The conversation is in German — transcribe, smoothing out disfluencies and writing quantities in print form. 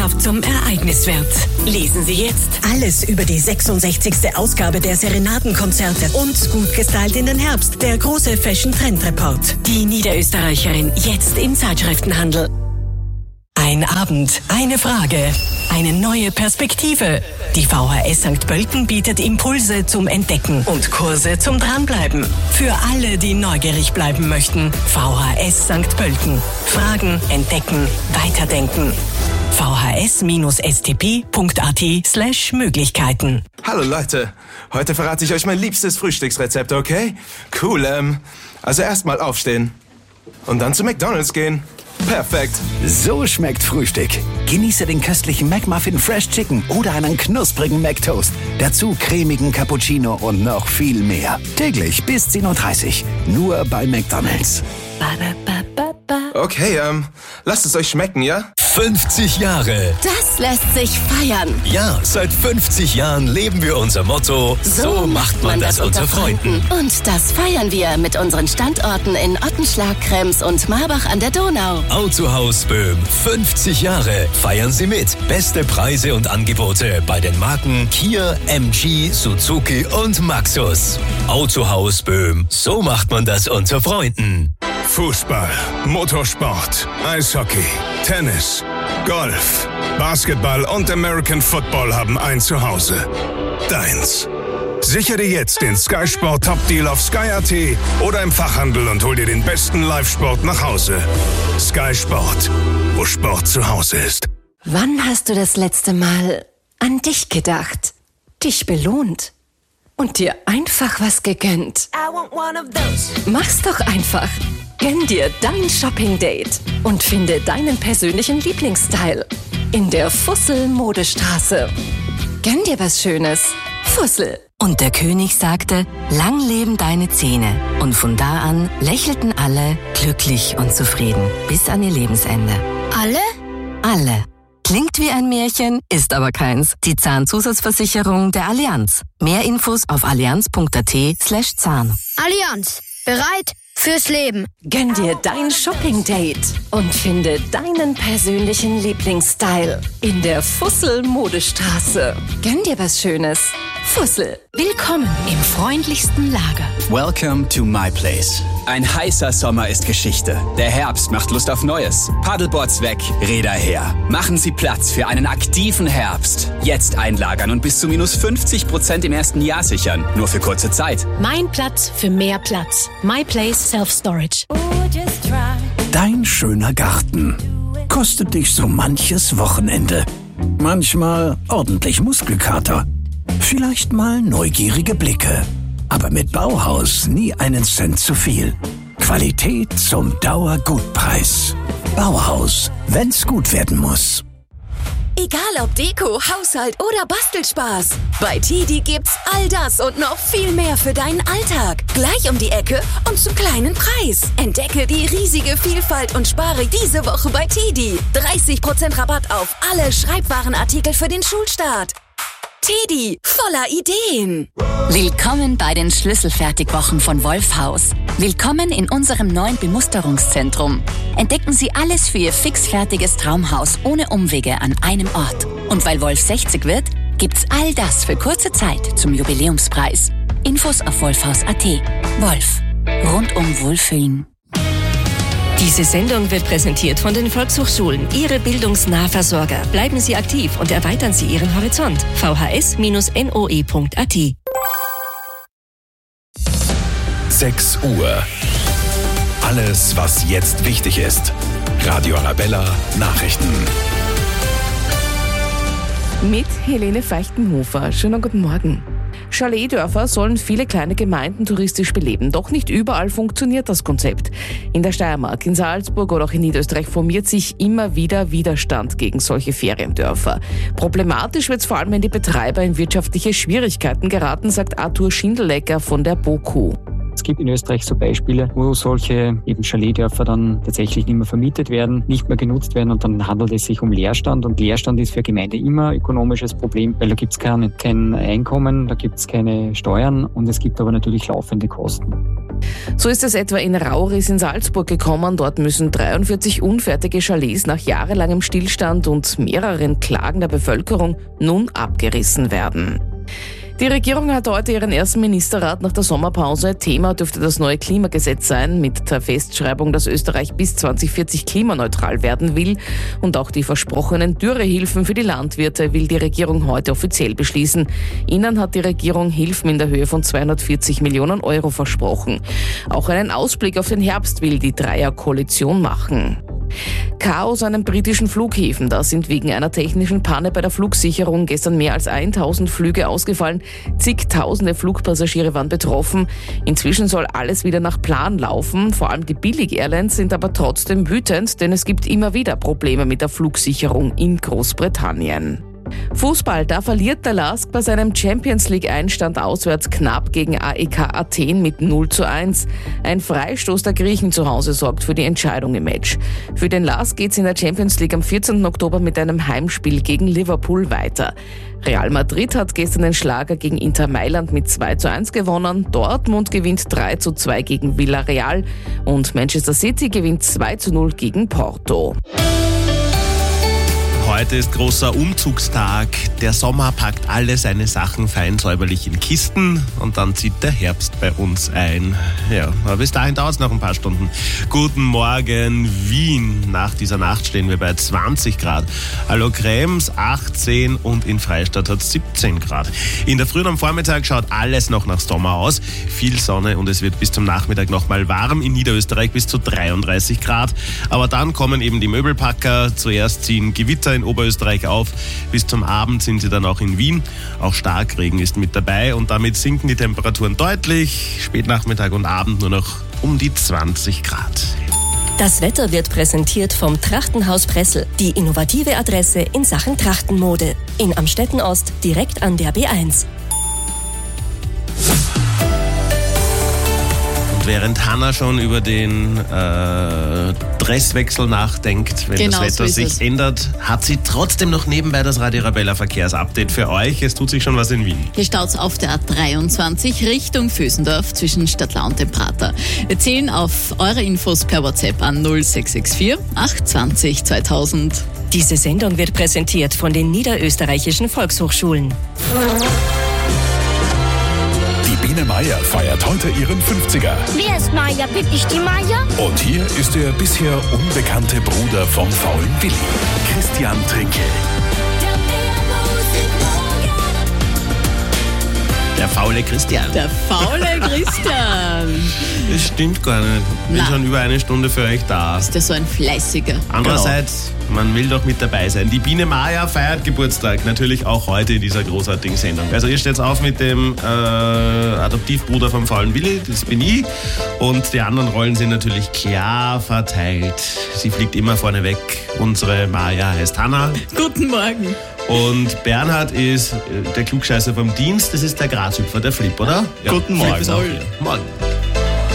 Leidenschaft zum Ereignis wird. Lesen Sie jetzt alles über die 66. Ausgabe der Serenadenkonzerte und gut gestylt in den Herbst, der große Fashion Trend Report. Die Niederösterreicherin jetzt im Zeitschriftenhandel. Ein Abend, eine Frage, eine neue Perspektive. Die VHS St. Pölten bietet Impulse zum Entdecken und Kurse zum Dranbleiben. Für alle, die neugierig bleiben möchten. VHS St. Pölten. Fragen, entdecken, weiterdenken. vhs-stp.at/Möglichkeiten. Hallo Leute, heute verrate ich euch mein liebstes Frühstücksrezept, okay? Cool, also erstmal aufstehen und dann zu McDonald's gehen. Perfekt. So schmeckt Frühstück. Genieße den köstlichen McMuffin Fresh Chicken oder einen knusprigen McToast. Dazu cremigen Cappuccino und noch viel mehr. Täglich bis 10:30 Uhr. Nur bei McDonald's. Okay, lasst es euch schmecken, ja? 50 Jahre. Das lässt sich feiern. Ja, seit 50 Jahren leben wir unser Motto, so macht man das unter Freunden. Und das feiern wir mit unseren Standorten in Ottenschlag, Krems und Marbach an der Donau. Autohaus Böhm, 50 Jahre. Feiern Sie mit. Beste Preise und Angebote bei den Marken Kia, MG, Suzuki und Maxus. Autohaus Böhm, so macht man das unter Freunden. Fußball, Motorsport, Eishockey, Tennis, Golf, Basketball und American Football haben ein Zuhause. Deins. Sichere jetzt den Sky Sport Top Deal auf Sky.at oder im Fachhandel und hol dir den besten Live-Sport nach Hause. Sky Sport, wo Sport zu Hause ist. Wann hast du das letzte Mal an dich gedacht, dich belohnt und dir einfach was gegönnt? Mach's doch einfach. Gönn dir dein Shopping-Date und finde deinen persönlichen Lieblingsstyle in der Fussel-Modestraße. Gönn dir was Schönes. Fussel. Und der König sagte, lang leben deine Zähne. Und von da an lächelten alle glücklich und zufrieden bis an ihr Lebensende. Alle? Alle. Klingt wie ein Märchen, ist aber keins. Die Zahnzusatzversicherung der Allianz. Mehr Infos auf allianz.at/Zahn. Allianz. Bereit fürs Leben. Gönn dir dein Shopping-Date und finde deinen persönlichen Lieblingsstyle in der Fussel-Modestraße. Gönn dir was Schönes. Fussel. Willkommen im freundlichsten Lager. Welcome to my place. Ein heißer Sommer ist Geschichte. Der Herbst macht Lust auf Neues. Paddleboards weg, Räder her. Machen Sie Platz für einen aktiven Herbst. Jetzt einlagern und bis zu -50% im ersten Jahr sichern. Nur für kurze Zeit. Mein Platz für mehr Platz. My Place Self-Storage. Dein schöner Garten kostet dich so manches Wochenende. Manchmal ordentlich Muskelkater. Vielleicht mal neugierige Blicke. Aber mit Bauhaus nie einen Cent zu viel. Qualität zum Dauergutpreis. Bauhaus, wenn's gut werden muss. Egal ob Deko, Haushalt oder Bastelspaß. Bei TEDi gibt's all das und noch viel mehr für deinen Alltag. Gleich um die Ecke und zum kleinen Preis. Entdecke die riesige Vielfalt und spare diese Woche bei TEDi. 30% Rabatt auf alle Schreibwarenartikel für den Schulstart. TEDi, voller Ideen. Willkommen bei den Schlüsselfertigwochen von Wolfhaus. Willkommen in unserem neuen Bemusterungszentrum. Entdecken Sie alles für Ihr fixfertiges Traumhaus ohne Umwege an einem Ort. Und weil Wolf 60 wird, gibt's all das für kurze Zeit zum Jubiläumspreis. Infos auf wolfhaus.at. Wolf. Rundum Wohlfühlen. Diese Sendung wird präsentiert von den Volkshochschulen, Ihre bildungsnahversorger. Bleiben Sie aktiv und erweitern Sie Ihren Horizont. vhs-noe.at. 6 Uhr. Alles, was jetzt wichtig ist. Radio Arabella Nachrichten. Mit Helene Feichtenhofer. Schönen guten Morgen. Chaletdörfer sollen viele kleine Gemeinden touristisch beleben. Doch nicht überall funktioniert das Konzept. In der Steiermark, in Salzburg oder auch in Niederösterreich formiert sich immer wieder Widerstand gegen solche Feriendörfer. Problematisch wird es vor allem, wenn die Betreiber in wirtschaftliche Schwierigkeiten geraten, sagt Arthur Schindelecker von der BOKU. Es gibt in Österreich so Beispiele, wo solche eben Chaletdörfer dann tatsächlich nicht mehr vermietet werden, nicht mehr genutzt werden und dann handelt es sich um Leerstand. Und Leerstand ist für Gemeinde immer ein ökonomisches Problem, weil da gibt es kein Einkommen, da gibt es keine Steuern und es gibt aber natürlich laufende Kosten. So ist es etwa in Rauris in Salzburg gekommen. Dort müssen 43 unfertige Chalets nach jahrelangem Stillstand und mehreren Klagen der Bevölkerung nun abgerissen werden. Die Regierung hat heute ihren ersten Ministerrat nach der Sommerpause. Thema dürfte das neue Klimagesetz sein, mit der Festschreibung, dass Österreich bis 2040 klimaneutral werden will. Und auch die versprochenen Dürrehilfen für die Landwirte will die Regierung heute offiziell beschließen. Ihnen hat die Regierung Hilfen in der Höhe von 240 Millionen Euro versprochen. Auch einen Ausblick auf den Herbst will die Dreierkoalition machen. Chaos an den britischen Flughäfen. Da sind wegen einer technischen Panne bei der Flugsicherung gestern mehr als 1000 Flüge ausgefallen. Zigtausende Flugpassagiere waren betroffen. Inzwischen soll alles wieder nach Plan laufen. Vor allem die Billig-Airlines sind aber trotzdem wütend, denn es gibt immer wieder Probleme mit der Flugsicherung in Großbritannien. Fußball, da verliert der LASK bei seinem Champions-League-Einstand auswärts knapp gegen AEK Athen mit 0:1. Ein Freistoß der Griechen zu Hause sorgt für die Entscheidung im Match. Für den LASK geht's in der Champions League am 14. Oktober mit einem Heimspiel gegen Liverpool weiter. Real Madrid hat gestern den Schlager gegen Inter Mailand mit 2:1 gewonnen. Dortmund gewinnt 3:2 gegen Villarreal und Manchester City gewinnt 2:0 gegen Porto. Heute ist großer Umzugstag. Der Sommer packt alle seine Sachen fein säuberlich in Kisten und dann zieht der Herbst bei uns ein. Ja, aber bis dahin dauert es noch ein paar Stunden. Guten Morgen, Wien. Nach dieser Nacht stehen wir bei 20 Grad. Hallo Krems, 18 und in Freistadt hat es 17 Grad. In der Früh und am Vormittag schaut alles noch nach Sommer aus. Viel Sonne und es wird bis zum Nachmittag nochmal warm. In Niederösterreich bis zu 33 Grad. Aber dann kommen eben die Möbelpacker. Zuerst ziehen Gewitter in Oberösterreich auf. Bis zum Abend sind sie dann auch in Wien. Auch Starkregen ist mit dabei und damit sinken die Temperaturen deutlich. Spätnachmittag und Abend nur noch um die 20 Grad. Das Wetter wird präsentiert vom Trachtenhaus Pressel, die innovative Adresse in Sachen Trachtenmode. In Amstetten Ost, direkt an der B1. Während Hanna schon über den Dresswechsel nachdenkt, wenn das Wetter sich ändert, hat sie trotzdem noch nebenbei das Radio Arabella Verkehrsupdate für euch. Es tut sich schon was in Wien. Hier staut's auf der A23 Richtung Vösendorf zwischen Stadtlau und dem Prater. Wir zählen auf eure Infos per WhatsApp an 0664 820 2000. Diese Sendung wird präsentiert von den niederösterreichischen Volkshochschulen. Biene Meier feiert heute ihren 50er. Wer ist Meier? Bin ich die Meier? Und hier ist der bisher unbekannte Bruder vom faulen Willi, Christian Trinkel. Der faule Christian. Der faule Christian. Das stimmt gar nicht. Ich bin schon über eine Stunde für euch da. Ist der so ein Fleißiger? Andererseits, man will doch mit dabei sein. Die Biene Meier feiert Geburtstag. Natürlich auch heute in dieser großartigen Sendung. Also ihr steht auf mit dem Adoptivbruder vom faulen Willi. Das bin ich. Und die anderen Rollen sind natürlich klar verteilt. Sie fliegt immer vorne weg. Unsere Maya heißt Hanna. Guten Morgen. Und Bernhard ist der Klugscheißer vom Dienst. Das ist der Grashüpfer, der Flip, oder? Ja. Guten Morgen. Flip ist auch hier. Morgen.